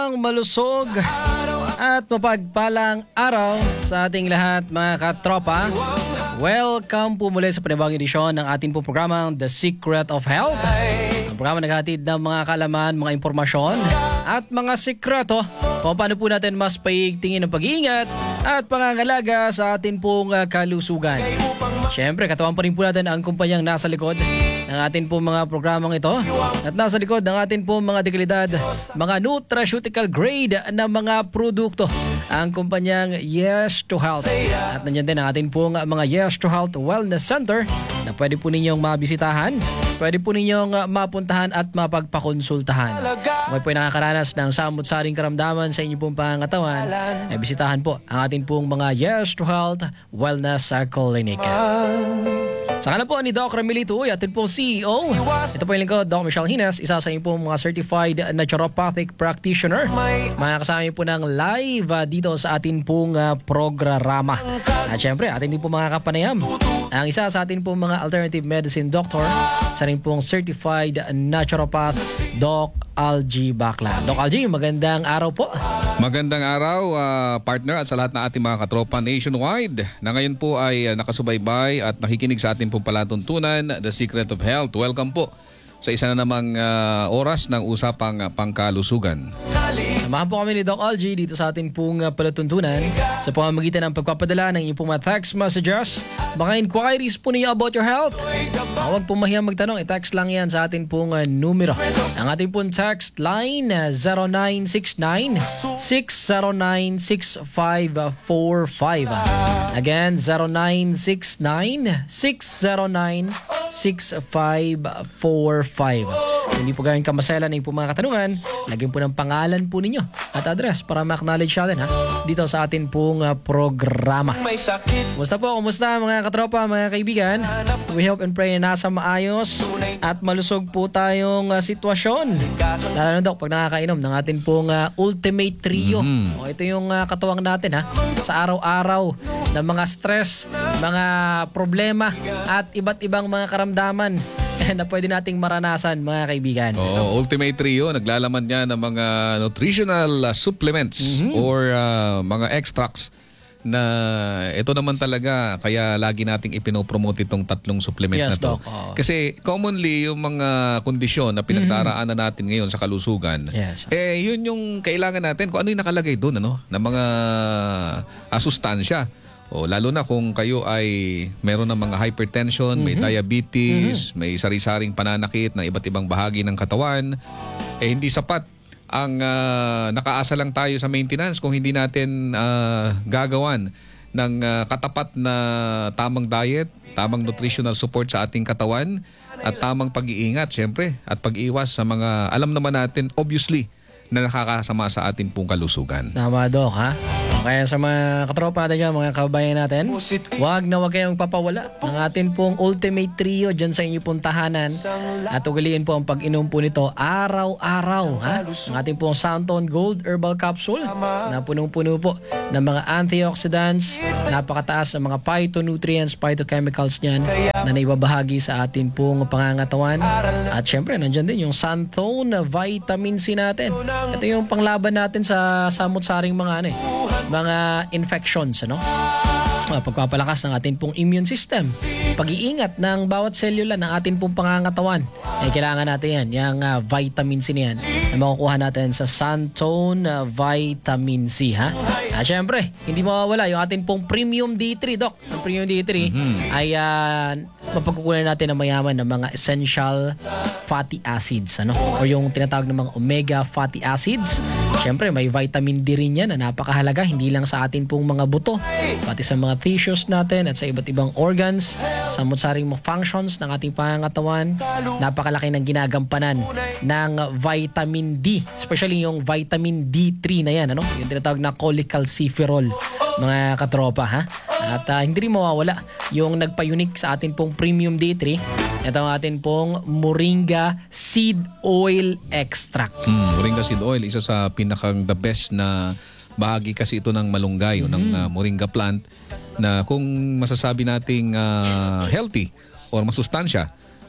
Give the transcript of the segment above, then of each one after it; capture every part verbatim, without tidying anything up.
Ang malusog at mapagpalang araw sa ating lahat mga katropa. Welcome po muli sa panibagong edisyon ng ating po programang The Secret of Health. Ang programa naghahatid ng mga kalaman, mga impormasyon at mga sikreto kung paano po natin mas paigtingin ang pag-iingat at pangangalaga sa ating pong kalusugan. Siyempre, katawan pa rin po natin ang kumpanyang nasa likod ng ating pong mga programang ito at nasa likod ng ating pong mga dekalidad, mga nutraceutical grade na mga produkto ang kumpanyang Yes to Health. At nandiyan din ang ating pong mga Yes to Health Wellness Center na pwede po ninyong mabisitahan, pwede po ninyong mapuntahan at mapagpakonsultahan. Kung po ay nakakaranas ng samot-saring karamdaman sa inyong pong pangangatawan, ay bisitahan po ang ating pong mga Yes to Health Wellness Clinic. Sa kanan po ni Doc Ramilito Uy, atin po C E O. Ito po yung lingkod, Doc Michelle Hines, isa sa inyo po mga certified naturopathic practitioner. Mga kasama po ng live uh, dito sa atin pong uh, programa. At syempre, atin din po mga kapanayam. Ang isa sa atin po mga alternative medicine doctor, isa rin pong certified naturopath, Doc Algie Bacla. Doc Algie, magandang araw po. Magandang araw, uh, partner, at sa lahat ng ating mga katropa nationwide na ngayon po ay uh, nakasubaybay at nakikinig sa ating pong palatuntunan, The Secret of Health. Welcome po sa isa na namang uh, oras ng usapang uh, pangkalusugan. Samahan po kami ni Doc Algie dito sa ating pong uh, palatuntunan sa pamamagitan ng pagpapadala ng inyong pong mga text messages, mga inquiries po niyo about your health. Huwag po mahiyang magtanong, i-text lang yan sa ating pong uh, numero. Ang ating pong text line uh, zero nine six nine, six zero nine, six five four five. Again, zero nine six nine, six zero nine, six five four five. Hindi po gawin kamasela na yung po mga katanungan, lagyan po ng pangalan po ninyo at address para ma-acknowledge natin ha, dito sa atin pong uh, programa. Kumusta po? Kumusta mga katropa, mga kaibigan? We hope and pray na nasa maayos at malusog po tayong uh, sitwasyon. Lalo na Dok, pag nakakainom ng atin pong uh, Ultimate Trio. Mm-hmm. O, ito yung uh, katuwang natin ha, sa araw-araw ng mga stress, mga problema at iba't ibang mga karamdaman na pwede nating maranasan mga kaibigan. Oo, so, Ultimate Trio, naglalaman niya ng mga nutritional uh, supplements mm-hmm. or uh, mga extracts na ito naman talaga kaya lagi nating ipinopromote itong tatlong supplement yes, na to. Doc, oh. Kasi commonly yung mga kondisyon na pinagdaraanan mm-hmm. natin ngayon sa kalusugan, yes. eh yun yung kailangan natin kung ano yung nakalagay doon, ano, na mga uh, sustansya. O, lalo na kung kayo ay meron ng mga hypertension, mm-hmm. may diabetes, mm-hmm. may sari-saring pananakit ng iba't ibang bahagi ng katawan, eh hindi sapat ang uh, nakaasa lang tayo sa maintenance kung hindi natin uh, gagawan ng uh, katapat na tamang diet, tamang nutritional support sa ating katawan at tamang pag-iingat, syempre, at pag-iwas sa mga alam naman natin, obviously, na nakakasama sa ating pong kalusugan. Tama, Doc, ha? Kaya sa mga katropa natin dyan, mga kabayan natin, huwag na huwag kayong papawala ng ating pong Ultimate Trio dyan sa inyong pong tahanan at ugaliin po ang pag-inom po nito araw-araw, ha? Ang ating pong Santon Gold Herbal Capsule na punong-puno po ng mga antioxidants, napakataas ng mga phytonutrients, phytochemicals niyan na naibabahagi sa ating pong pangangatawan. At syempre, nandyan din yung Santon Vitamin C natin. Ito yung panglaban natin sa samot-saring mga ano eh, mga infections, ano? Uh, pagpapalakas ng ating pong immune system, pag-iingat ng bawat selula ng ating pong pangangatawan. Eh, kailangan natin yan, yung uh, vitamin C na yan, na makukuha natin sa Santon uh, Vitamin C, ha? At syempre, hindi mawawala yung ating pong Premium D three, Doc. Ang Premium D three mm-hmm. ay uh, mapagkukunan natin ng mayaman ng mga essential fatty acids, ano? O yung tinatawag ng mga omega fatty acids. Syempre, may vitamin D rin yan na napakahalaga, hindi lang sa ating pong mga buto, pati sa mga tissues natin at sa iba't ibang organs, sa mutsaring mga functions ng ating pangangatawan. Napakalaki ng ginagampanan ng vitamin D, especially yung vitamin D three na yan, ano? Yung tinatawag na cholecalciferol, mga katropa, ha? At uh, hindi rin mawawala yung nagpa-unique sa atin pong Premium D three. Ito ang atin pong Moringa Seed Oil Extract. Mm, Moringa Seed Oil, isa sa pinakang the best na bahagi kasi ito ng malunggay, mm-hmm. ng uh, Moringa plant, na kung masasabi nating uh, healthy or masustansya,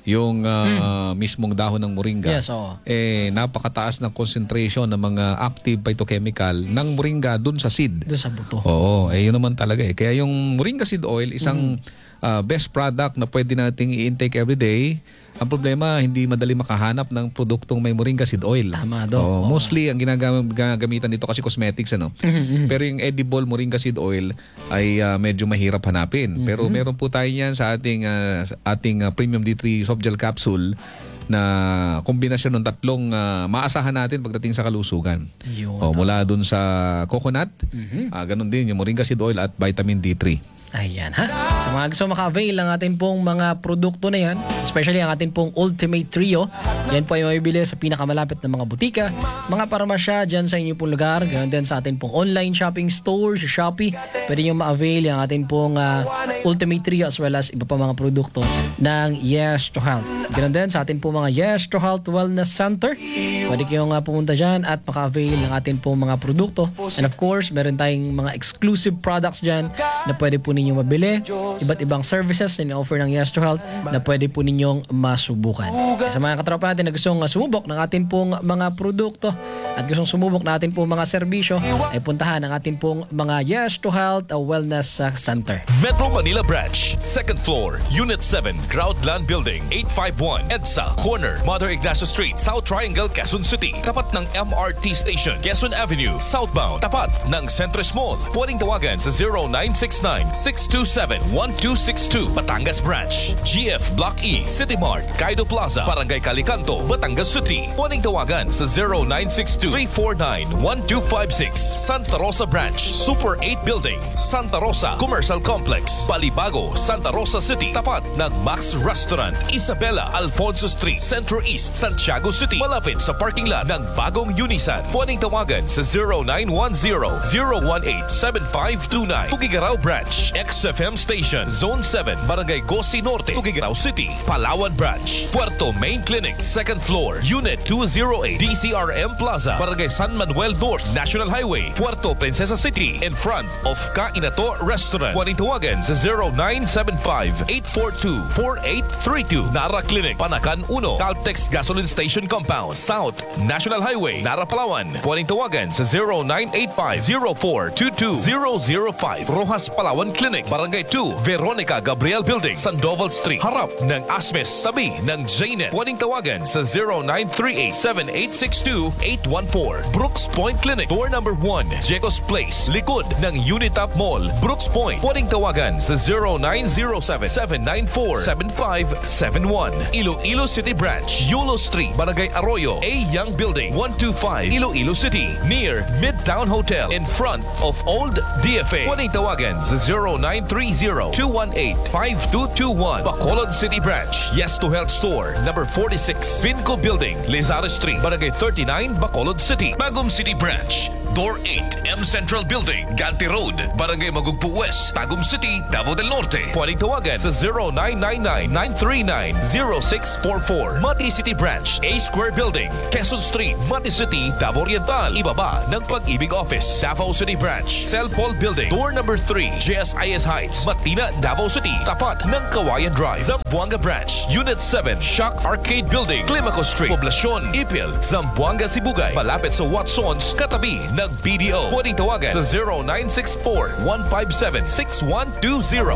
yung uh, mismong dahon ng moringa, Yes, oo. eh napakataas ng concentration ng mga active phytochemical ng moringa dun sa seed. Doon sa buto. Oo, eh yun naman talaga eh. Kaya yung moringa seed oil, isang uh, best product na pwede nating i-intake every day. Ang problema, hindi madali makahanap ng produktong may moringa seed oil. Tama, Doc. Oo, Oo. mostly, ang ginagam- ginagamitan dito kasi cosmetics, ano? Pero yung edible moringa seed oil ay uh, medyo mahirap hanapin. Pero meron po tayo yan sa ating, uh, sa ating uh, Premium D three Soft Gel Capsule na kombinasyon ng tatlong uh, maasahan natin pagdating sa kalusugan. Yun. O, mula dun sa coconut, ah, ganun din yung moringa seed oil at vitamin D three. Ayan ha. Sa mga gusto maka-avail ng ating pong mga produkto na yan, especially ang ating pong Ultimate Trio, yan po ay mabibili sa pinakamalapit na mga butika, mga parmasya dyan sa inyo pong lugar, ganoon din sa ating pong online shopping store, sa Shopee. Pwede nyo ma-avail yung ating pong uh, Ultimate Trio as well as iba pa mga produkto ng Yes to Health. Ganoon din sa ating pong mga Yes to Health Wellness Center. Pwede kayong uh, pumunta dyan at maka-avail ng ating pong mga produkto. And of course, meron tayong mga exclusive products dyan na pwede po ninyo mabili. Iba't ibang services na offer ng Yes to Health na pwede po ninyong masubukan. Sa mga katropa natin na gustong sumubok ng ating pong mga produkto at gustong sumubok ng ating pong mga serbisyo, ay puntahan ang ating pong mga Yes to Health Wellness Center. Metro Manila Branch, second floor, Unit seven, Groundland Building, eight five one, EDSA, corner, Mother Ignacio Street, South Triangle, Quezon City. Tapat ng M R T Station, Quezon Avenue, southbound. Tapat ng Centris Mall. Pwedeng tawagan sa zero nine six nine, six two seven, one two six two. Batangas Branch, G F Block E, City Mart, Kaido Plaza, Barangay Calicanto, Batangas City. Pwedeng tawagan sa zero nine six two, three four nine, one two five six. Santa Rosa Branch, Super eight Building, Santa Rosa Commercial Complex, Balibago, Santa Rosa City. Tapat ng Max Restaurant, Isabela, Alfonso Street, Centro East, Santiago City. Malapit sa parking lot ng bagong Unisan. Pwedeng tawagan sa zero nine one zero, zero one eight, seven five two nine. Tugigaraw Branch, X F M Station, Zone seven, Barangay Gosi Norte, Tugigaraw City. Palawan Branch, Puerto Main Clinic, second floor, Unit two oh eight, D C R M Plaza, Barangay San Manuel North, National Highway, Puerto Princesa City, in front of Kainato Restaurant. Pwedeng tawagan sa zero nine seven five, eight four two, four eight three two. Nara Clinic, Panakan one, Caltex Gasoline Station Compound, South National Highway, Nara, Palawan. Pwedeng tawagan sa zero nine eight five, zero four two two, zero zero five. Rojas Palawan Clinic, Barangay two, Veronica Gabriel Building, Sandoval Street, harap ng Asmes, tabi ng J N E T. Pwedeng tawagan sa zero nine three eight, seven eight six two, eight one four. Brooks Point Clinic, door number one, Jecos Place, likod ng Unitap Mall, Brooks Point. Pwedeng tawagan sa zero nine zero seven, seven nine four, seven five seven one. Iloilo City Branch, Yulo Street, Barangay Arroyo, A Young Building, one two five, Iloilo City, near Midtown Hotel, in front of Old D F A. Pwedeng tawagan sa zero nine three zero, two one eight, five two two one. Bacolod City Branch, Yes to Health Store, number forty-six, Vinco Building, Lizardo Street, Barangay thirty-nine, Bacolod City. Bagum City Branch, Door eight, M Central Building, Ganti Road, Barangay Magugpo West, Tagum City, Davao del Norte. Pwedeng tawagan sa zero nine nine nine, nine three nine, zero six four four. Mati City Branch, A Square Building, Quezon Street, Mati City, Davao Oriental. Ibaba ng Pag-ibig Office, Davao City Branch, Cell Paul Building, door number three, J S I S Heights, Matina, Davao City. Tapat ng Kawayan Drive, Zamboanga Branch, Unit seven, Shock Arcade Building, Climaco Street, Poblacion, Ipil, Zamboanga, Sibugay. Malapit sa Watsons, katabi ng B D O. Pwedeng tawagan sa zero nine six four, one five seven, six one two zero.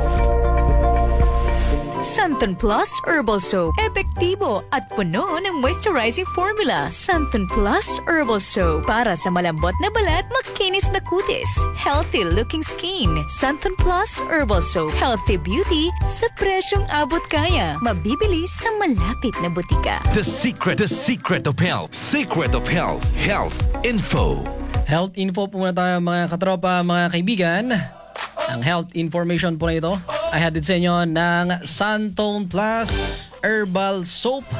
Santon Plus Herbal Soap. Epektibo at puno ng moisturizing formula. Santon Plus Herbal Soap. Para sa malambot na balat, makinis na kutis. Healthy looking skin. Santon Plus Herbal Soap. Healthy beauty sa presyong abot kaya. Mabibili sa malapit na butika. The secret, the secret of health. Secret of health. Health info. Health info po muna tayo mga katropa, mga kaibigan. Ang health information po na ito ay hatid sa inyo ng Santon Plus Herbal Soap.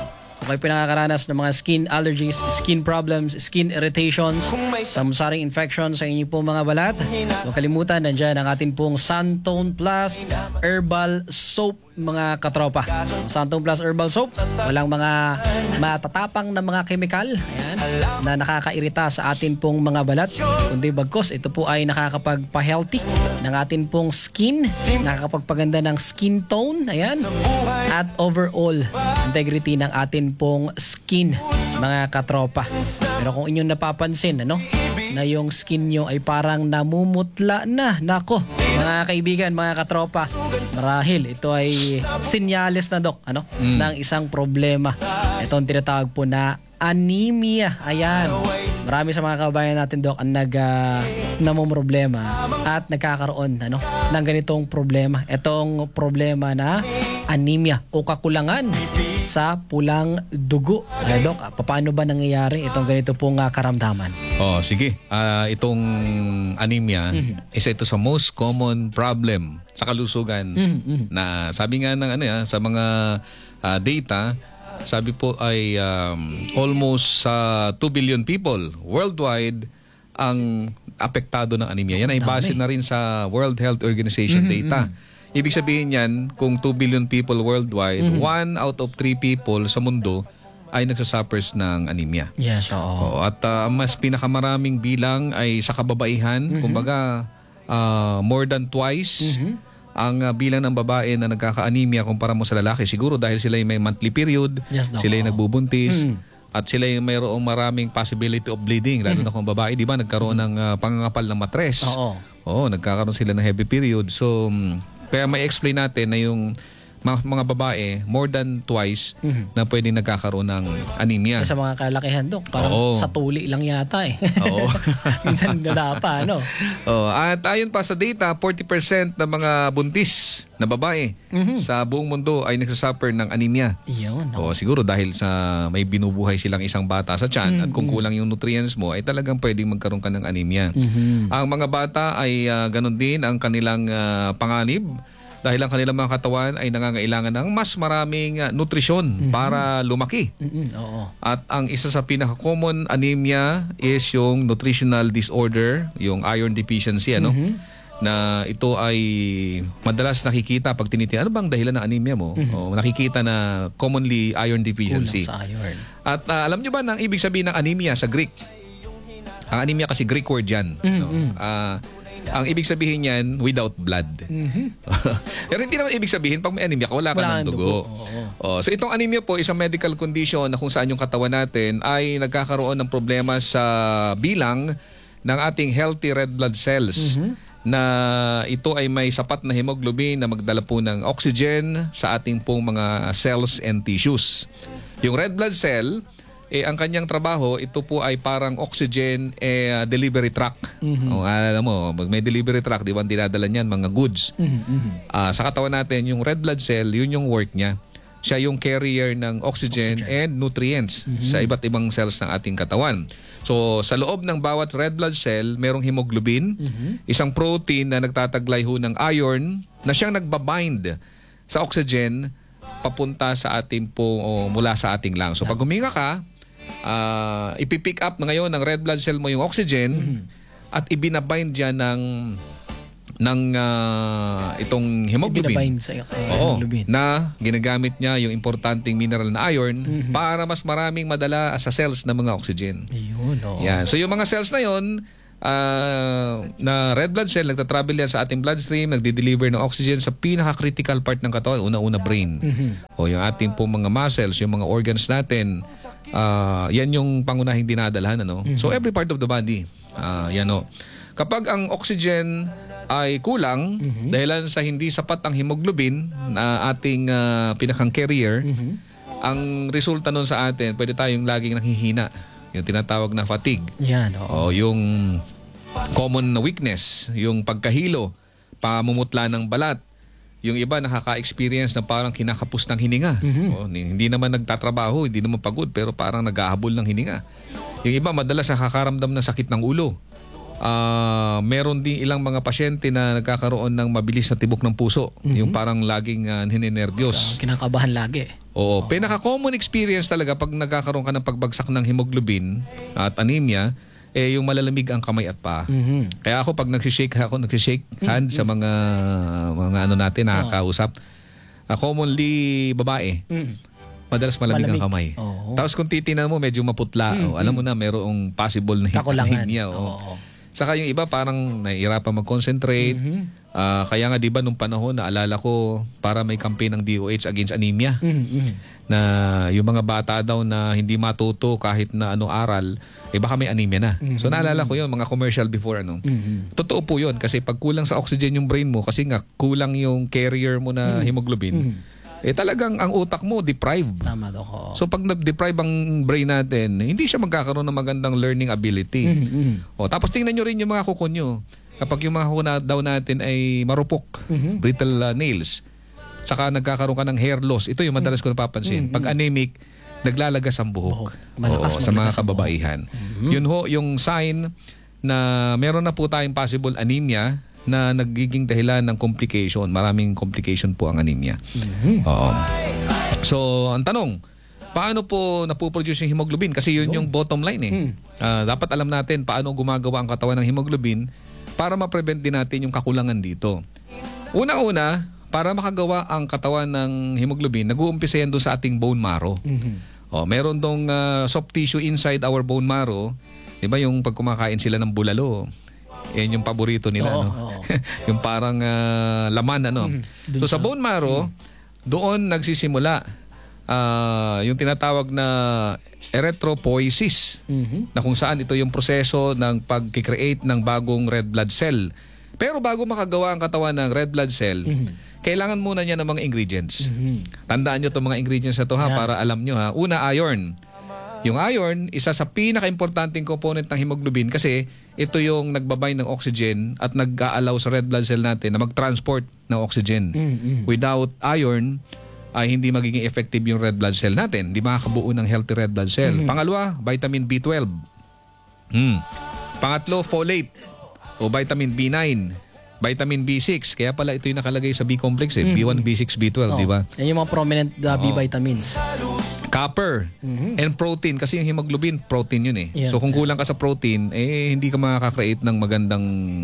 kung kayo pinakakaranas ng mga skin allergies, skin problems, skin irritations, samsaring infection sa inyo pong mga balat, huwag kalimutan, nandyan ang atin pong Santone Plus Herbal Soap, mga katropa. Santone Plus Herbal Soap, walang mga matatapang na mga kemikal, ayan, na nakakairita sa atin pong mga balat, kundi bagkos ito po ay nakakapagpa-healthy ng atin pong skin, nakakapagpaganda ng skin tone, ayan, at overall integrity ng atin pong skin, mga katropa. Pero kung inyong napapansin, ano, na yung skin nyo ay parang namumutla na, nako, mga kaibigan, mga katropa, marahil ito ay sinyales na, Dok, ano, mm. ng isang problema. Ito ang tinatawag po na anemia. Ayan. Marami sa mga kabayan natin, Dok, ang nag uh, namumroblema at nagkakaroon, ano, ng ganitong problema. Itong problema na anemia o kakulangan sa pulang dugo. Ay, Dok, paano ba nangyayari itong ganito pong uh, karamdaman? Oh, sige. Uh, itong anemia, mm-hmm. isa ito sa most common problem sa kalusugan, mm-hmm. na sabi nga ng ano ya, sa mga uh, data, sabi po ay um, almost sa uh, two billion people worldwide ang apektado ng anemia. Yan ay base na rin sa World Health Organization mm-hmm. data. Ibig sabihin yan, kung two billion people worldwide, mm-hmm. one out of three people sa mundo ay nagsusuffers ng anemia. Yes, oo. Oh, at uh, mas pinakamaraming bilang ay sa kababaihan, mm-hmm. kumbaga uh, more than twice mm-hmm. ang uh, bilang ng babae na nagkaka-anemia kumpara mo sa lalaki. Siguro dahil sila ay may monthly period, yes, no, sila ay nagbubuntis, mm-hmm. at sila ay mayroong maraming possibility of bleeding, lalo mm-hmm. na kung babae, di ba, nagkaroon ng uh, pangangapal ng matres. Oo. Oo, nagkakaroon sila ng heavy period. So, um, kaya may explain natin na yung mga babae more than twice mm-hmm. na pwedeng nagkakaroon ng anemia. Sa mga kalakihan, Dok, parang Oo. sa tuli lang yata eh. Oo. Minsan nala pa, ano? Oo. At ayon pa sa data, forty percent ng mga buntis na babae mm-hmm. sa buong mundo ay nagsasuffer ng anemia. Iyon. Oo, siguro dahil sa may binubuhay silang isang bata sa tiyan mm-hmm. at kung kulang yung nutrients mo, ay talagang pwedeng magkaroon ka ng anemia. Mm-hmm. Ang mga bata ay uh, ganun din ang kanilang uh, panganib, dahil ang kanilang mga katawan ay nangangailangan ng mas maraming uh, nutrisyon mm-hmm. para lumaki. Mm-hmm. Oo. At ang isa sa pinaka-common anemia is yung nutritional disorder, yung iron deficiency, ano? Mm-hmm. Na ito ay madalas nakikita pag tinitingnan. Ano bang dahilan ng anemia mo? Mm-hmm. O, nakikita na commonly iron deficiency. Kulang sa iron. At uh, alam nyo ba ang ibig sabihin ng anemia sa Greek? Ang anemia kasi Greek word yan. Mm-hmm. No? Uh, Ang ibig sabihin niyan, without blood. Mm-hmm. Pero hindi naman ibig sabihin, pag may anemia ka, wala ka ng dugo. dugo. Oh, so itong anemia po, isang medical condition na kung saan yung katawan natin ay nagkakaroon ng problema sa bilang ng ating healthy red blood cells. Mm-hmm. Na ito ay may sapat na hemoglobin na magdala po ng oxygen sa ating pong mga cells and tissues. Yung red blood cell, eh ang kanyang trabaho, ito po ay parang oxygen eh, delivery truck. Mm-hmm. O, alam mo, may delivery truck, di ba, dinadala niyan mga goods. Mm-hmm. Uh, sa katawan natin, yung red blood cell, yun yung work niya. Siya yung carrier ng oxygen, oxygen. and nutrients mm-hmm. sa iba't ibang cells ng ating katawan. So, sa loob ng bawat red blood cell, merong hemoglobin, mm-hmm. isang protein na nagtataglay ho ng iron na siyang nagbabind sa oxygen papunta sa ating po o mula sa ating lungs. So, pag huminga ka, Uh, ipipick up na ngayon ng red blood cell mo yung oxygen mm-hmm. at ibinabind dyan ng ng uh, itong hemoglobin. Ibinabind sa uh, Oo, hemoglobin. Na ginagamit niya yung importanteng mineral na iron mm-hmm. para mas maraming madala sa cells ng mga oxygen. Ayun, oh. Yan. So yung mga cells na yun, Uh, na red blood cell, nagtatravel yan sa ating bloodstream, nagde-deliver ng oxygen sa pinaka-critical part ng katawan, una-una brain. Mm-hmm. O yung ating po mga muscles, yung mga organs natin, uh, yan yung pangunahing dinadalhan. Ano? Mm-hmm. So every part of the body, uh, yan o. Kapag ang oxygen ay kulang, mm-hmm. dahilan sa hindi sapat ang hemoglobin na ating uh, pinakang carrier, mm-hmm. ang resulta nun sa atin, pwede tayong laging nanghihina. Yung tinatawag na fatigue. Yan, oo. O yung common na weakness, yung pagkahilo, pamumutla ng balat. Yung iba nakaka-experience na parang kinakapos ng hininga. Mm-hmm. O, hindi naman nagtatrabaho, hindi naman pagod, pero parang naghahabol ng hininga. Yung iba madalas nakakaramdam ng sakit ng ulo. Ah, meron din ilang mga pasyente na nagkakaroon ng mabilis na tibok ng puso. Yung parang laging uh, hininervyos. Kinakabahan lagi. Oo. Pinaka-common experience talaga pag nagkakaroon ka ng pagbagsak ng hemoglobin at anemia, eh yung malalamig ang kamay at paa. Mhm. Kaya ako pag nagsishake ako, nagsishake hand sa mga mga ano natin nakakausap. Uh, commonly babae. Mm. Madalas malamig, Malamig. ang kamay. Oo. Tapos kung titingnan mo medyo maputla, oh, alam mo na merong possible na Kakulangan. anemia. Oo. Saka yung iba parang nahihirapan mag-concentrate. Ah, kaya nga 'di ba nung panahon naalala ko para may campaign ng D O H against anemia Mhm. na yung mga bata daw na hindi matuto kahit na ano aral, eh baka may anemia na. So naalala ko yun, mga commercial before ano. Mhm. Totoo po yun kasi pag kulang sa oxygen yung brain mo kasi nga kulang yung carrier mo na hemoglobin, eh talagang ang utak mo deprived. Tama daw ko. So pag na-deprive ang brain natin, hindi siya magkakaroon ng magandang learning ability. Mhm. O, tapos tingnan nyo rin yung mga kuko nyo. Kapag yung mga kuko na, daw natin ay marupok, brittle uh, nails, saka nagkakaroon ka ng hair loss, ito yung madalas ko napapansin. Pag anemic, naglalagas ang buhok. Buhok. Malakas Oo, sa mga maglalagas ang kababaihan. Yun ho, yung sign na meron na po tayong possible anemia na nagiging dahilan ng complication. Maraming complication po ang anemia. Oo. So, ang tanong, paano po napoproduce yung hemoglobin? Kasi yun yung bottom line eh. Ah, dapat alam natin paano gumagawa ang katawan ng hemoglobin para ma-prevent din natin yung kakulangan dito. Una-una, para makagawa ang katawan ng hemoglobin, nag-uumpisa yan doon sa ating bone marrow. Oh, meron dong ah, soft tissue inside our bone marrow. Diba yung pag kumakain sila ng bulalo, yan yung paborito nila. Oo, no? oo. Yung parang ah, laman. Ano? Dun So sa sa- bone marrow, doon nagsisimula ah, yung tinatawag na erythropoiesis, Mhm. na kung saan ito yung proseso ng pag-create ng bagong red blood cell. Pero bago makagawa ang katawan ng red blood cell, kailangan muna niya ng mga ingredients. Tandaan nyo itong mga ingredients na ito ha, Yeah. para alam nyo ha. Una, iron. Yung iron, isa sa pinaka-importanting component ng hemoglobin kasi ito yung nagbabind ng oxygen at nag-aalaw sa red blood cell natin na mag-transport ng oxygen. Without iron, ay hindi magiging effective yung red blood cell natin. Hindi makakabuo ng healthy red blood cell. Pangalawa, vitamin B twelve. Hmm. Pangatlo, folate o vitamin B nine. Vitamin B six. Kaya pala ito yung nakalagay sa B complex eh. B one, B six, B twelve, di ba? Yan yung mga prominent uh, B Oo. vitamins. Copper and protein kasi yung hemoglobin protein yun eh. Yeah. So kung kulang ka sa protein eh hindi ka makaka-create ng magandang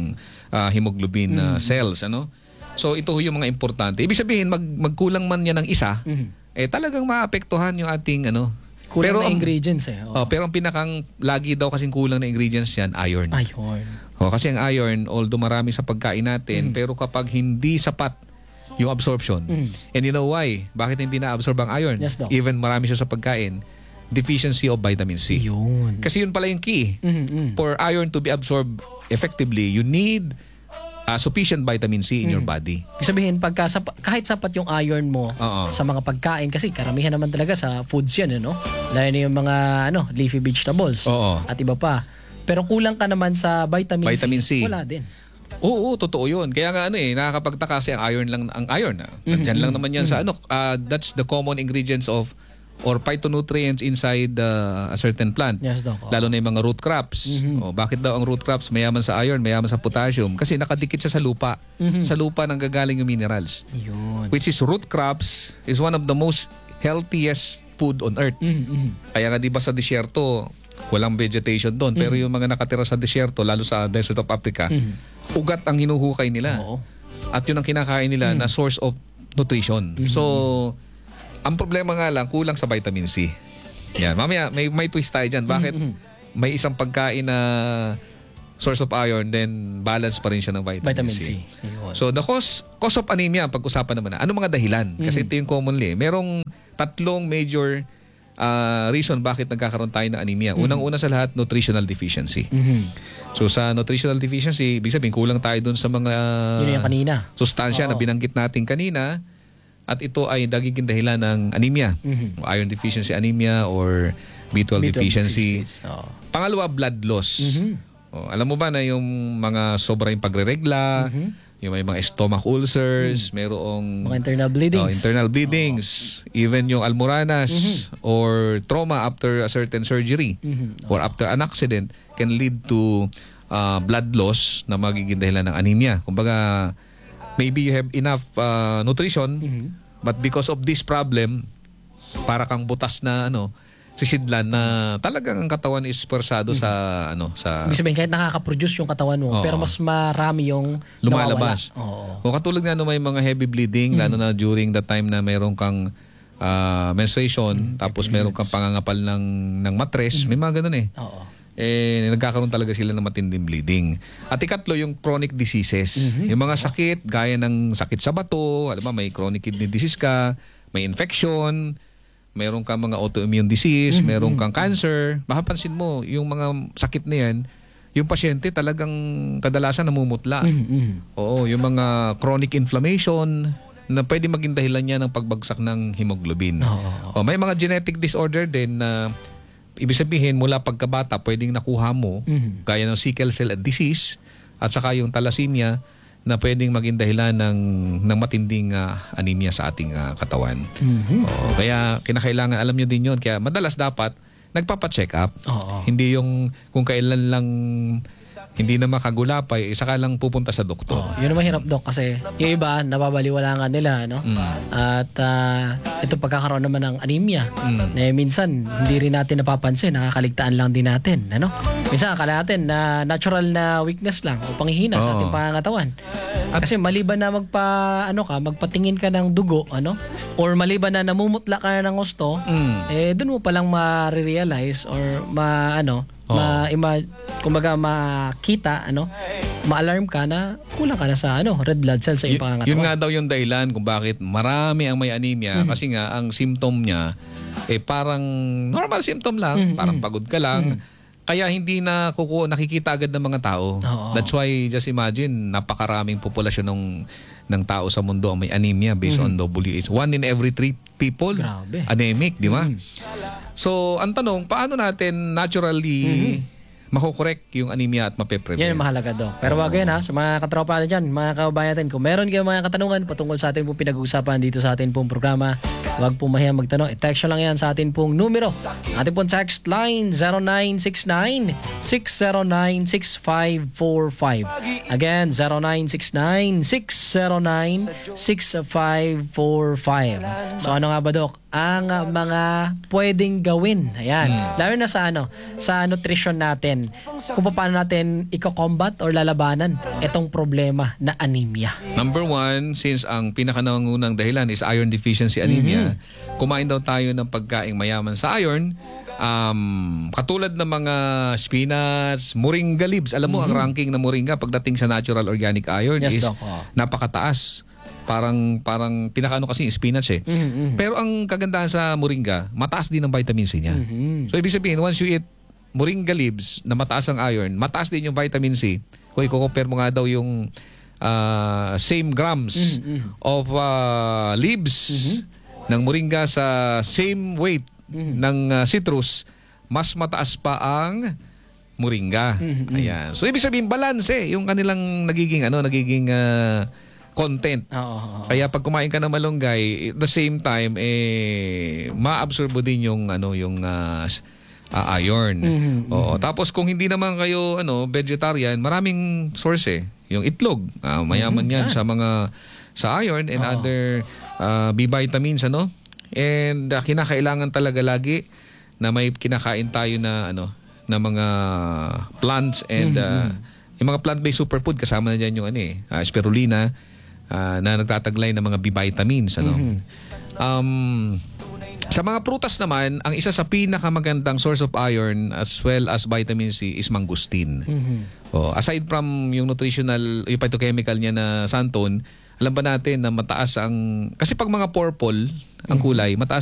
ah, hemoglobin na cells ano. So ito yung mga importante. Ibig sabihin mag magkulang man yan ng isa eh talagang maapektuhan yung ating ano. Kulang na ang- ingredients eh. Oo. Oh, pero ang pinakang lagi daw kasing kulang na ingredients yan iron. Ayun. Oh, kasi ang iron although marami sa pagkain natin pero kapag hindi sapat yung absorption. And you know why? Bakit hindi na-absorb ang iron? Yes, Doc. Even marami siya sa pagkain. Deficiency of vitamin C. Yun. Kasi yun pala yung key. Mhm. For iron to be absorbed effectively, you need uh, sufficient vitamin C in your body. Ibig sabihin, pagka sap- kahit sapat yung iron mo Oo. sa mga pagkain, kasi karamihan naman talaga sa foods yan, ano? Lalo na yung mga ano, leafy vegetables Oo. at iba pa. Pero kulang ka naman sa vitamin, Vitamin C. wala din. Oo, oo, totoo yun. Kaya nga ano eh, nakakapagtaka kasi ang iron lang, ang iron. Ah. Nandyan lang naman yan sa ano, ah, that's the common ingredients of or phytonutrients inside uh, a certain plant. Yes, Doc. Oo. Lalo na yung mga root crops. O, bakit daw ang root crops mayaman sa iron, mayaman sa potassium? Kasi nakadikit siya sa lupa. Sa lupa nang gagaling yung minerals. Yun. Which is root crops is one of the most healthiest food on earth. Mhm. Kaya nga di ba sa disyerto, walang vegetation doon. Pero yung mga nakatira sa disyerto, lalo sa desert of Africa, ugat ang hinuhukay nila. Oo. At yun ang kinakain nila na source of nutrition. So, ang problema nga lang, kulang sa vitamin C. Yan. Mamaya, may, may twist tayo dyan. Bakit may isang pagkain na source of iron, then balance pa rin siya ng vitamin, Vitamin C. C. Ayun. So, the cause, cause of anemia, pag-usapan naman na. Ano mga dahilan? Kasi ito yung commonly. Merong tatlong major uh, reason bakit nagkakaroon tayo ng anemia. Unang-una sa lahat, nutritional deficiency. Mhm. So sa nutritional deficiency, ibig sabihin kulang tayo dun sa mga Yun yung kanina. sustansya na Oo. binanggit natin kanina at ito ay nagiging dahilan ng anemia. Mhm. Iron deficiency anemia or B twelve, B twelve deficiency. deficiencies. Oo. Pangalawa, blood loss. Mhm. Oh, alam mo ba na yung mga sobrang pagreregla, yung may mga stomach ulcers, mayroong Mga internal bleedings. Oh, internal bleedings, even yung almoranas or trauma after a certain surgery Mhm. or after an accident can lead to uh, blood loss na magiging dahilan ng anemia. Kumbaga, maybe you have enough uh, nutrition, mm-hmm. but because of this problem, para kang butas na ano, sisidlan na talagang ang katawan is persado mm-hmm. sa ano sa ibig sabihin kahit nakaka-produce yung katawan mo, oo. Pero mas marami yung lumalabas. Oo. Kung katulad nga no, may mga heavy bleeding, mm-hmm. lalo na during the time na meron kang uh, menstruation, mm-hmm. tapos meron kang pangangapal ng ng matres, mm-hmm. may mga ganun eh. Oo. Eh nagkakaroon talaga sila ng matinding bleeding. At ikatlo yung chronic diseases. Mm-hmm. Yung mga sakit gaya ng sakit sa bato, alam mo may chronic kidney disease ka, may infection, meron kang mga autoimmune disease, mm-hmm. meron kang cancer, mapapansin mo, yung mga sakit na yan, yung pasyente talagang kadalasan namumutla. Mm-hmm. Oo, yung mga chronic inflammation na pwede maging dahilan niya ng pagbagsak ng hemoglobin. Oh. O, may mga genetic disorder din na ibig sabihin mula pagkabata pwedeng nakuha mo, mm-hmm. gaya ng sickle cell disease at saka yung thalassemia, na pwedeng maging dahilan ng ng matinding uh, anemia sa ating uh, katawan. Mm-hmm. Oo, kaya kinakailangan alam niyo din 'yon, kaya madalas dapat nagpapa-check up. Oo. Hindi yung kung kailan lang hindi na makagulapay, isa ka lang pupunta sa doktor. Oh, yun ang mahirap, Dok, kasi yung iba nababaliwala nga nila, no? Mm. At uh, ito pagkakaroon naman ng anemia. Mm. Eh minsan hindi rin natin napapansin, nakakaligtaan lang din natin, ano? Minsan akala natin na natural na weakness lang o panghihina sa Oo. ating pangangatawan. Kasi maliban na magpa ano ka, magpatingin ka ng dugo, ano? Or maliban na namumutla ka na ng gusto, Mm. eh doon mo palang ma-realize or ma ano, Oo. ma ima, kumbaga makita, ano, ma-alarm ka na kulang ka na sa ano, red blood cells sa iyong Y- pangangatawan. yun nga daw yung dahilan kung bakit marami ang may anemia, Mm-hmm. kasi nga ang symptom niya eh parang normal symptom lang, Mm-hmm. parang pagod ka lang. Kaya hindi na kuku nakikita agad ng mga tao. Oo. That's why just imagine napakaraming populasyon ng ng tao sa mundo ang may anemia based on W H O. One in every three people Grabe. anemic, di ba? So, ang tanong, paano natin naturally makokorek yung anemia at mape-prevent? Yan ang mahalaga, Dok. Pero wag yan, ha, sa mga katropa natin dyan, mga kababayan natin, kung meron kayong mga katanungan patungkol sa atin pong pinag-uusapan dito sa atin pong programa, wag po mahiyang magtanong. I-text lang yan sa atin pong numero. Ating pong text line zero nine six nine, six zero nine, six five four five. Again, zero nine six nine, six zero nine, six five four five. So ano nga ba, Dok? Ang uh, mga pwedeng gawin. Ayan. Lalo na sa ano, sa nutrition natin. Kung paano natin i-combat or lalabanan itong problema na anemia. Number one, since ang pinakanangunang dahilan is iron deficiency anemia, kumain daw tayo ng pagkaing mayaman sa iron. Um, katulad ng mga spinach, moringa leaves. Alam mo, ang ranking ng moringa pagdating sa natural organic iron Yes, is Doc. Oh. napakataas. Parang parang pinakaano kasi spinach eh. Mhm. Pero ang kagandahan sa moringa, mataas din ang vitamin C niya. Mhm. So ibig sabihin, once you eat moringa leaves na mataas ang iron, mataas din yung vitamin C. Kung i-compare mo nga daw yung uh, same grams Mhm. of uh, leaves ng moringa sa same weight ng uh, citrus, mas mataas pa ang moringa. Ayan. So ibig sabihin balance eh yung kanilang nagiging ano, nagiging uh, content. Oo, oo. Kaya pag kumain ka ng malunggay, at the same time eh ma-absorb mo din yung ano yung uh, uh, iron. Mhm, Oo. Tapos kung hindi naman kayo ano vegetarian, maraming source eh. Yung itlog, ah, mayaman 'yan sa mga sa iron and Oo. other uh, B vitamins ano. And uh, kinakailangan talaga lagi na may kinakain tayo na ano na mga plants and uh, yung mga plant-based superfood kasama na diyan yung ano eh, uh, spirulina uh, na nagtataglay ng mga B vitamins ano. Um sa mga prutas naman, ang isa sa pinakamagandang source of iron as well as vitamin C is mangustin. Oh, aside from yung nutritional, yung phytochemical niya na xanthone, alam ba natin na mataas ang kasi pag mga purple ang kulay, mataas